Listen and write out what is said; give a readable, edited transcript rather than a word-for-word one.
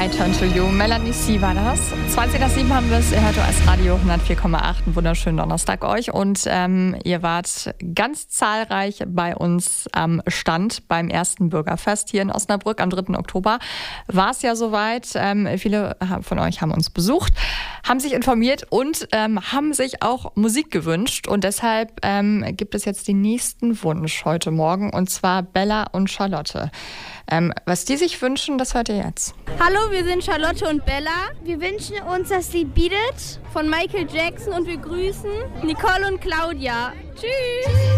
I Turn to You. Melanie C. war das. 20 nach 7 haben wir es. Ihr hört als Radio 104,8. Einen wunderschönen Donnerstag euch. Und ihr wart ganz zahlreich bei uns am Stand beim ersten Bürgerfest hier in Osnabrück am 3. Oktober. War es ja soweit. Viele von euch haben uns besucht, haben sich informiert und haben sich auch Musik gewünscht. Und deshalb gibt es jetzt den nächsten Wunsch heute Morgen. Und zwar Bella und Charlotte. Was die sich wünschen, das hört ihr jetzt. Hallo, wir sind Charlotte und Bella. Wir wünschen uns das Lied Beat It von Michael Jackson und wir grüßen Nicole und Claudia. Tschüss!